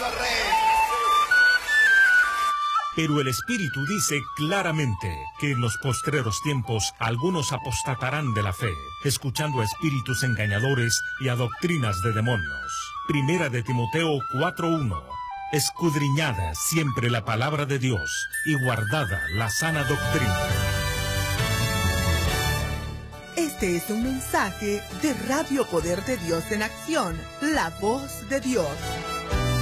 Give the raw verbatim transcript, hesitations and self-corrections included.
al Rey. Pero el Espíritu dice claramente que en los postreros tiempos algunos apostatarán de la fe, escuchando a espíritus engañadores y a doctrinas de demonios. Primera de Timoteo cuatro uno. Escudriñada siempre la palabra de Dios y guardada la sana doctrina. Este es un mensaje de Radio Poder de Dios en Acción, la voz de Dios.